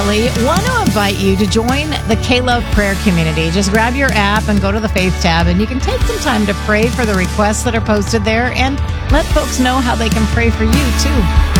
Kelly. Want to invite you to join the K-Love Prayer Community. Just grab your app and go to the Faith tab, and you can take some time to pray for the requests that are posted there and let folks know how they can pray for you, too.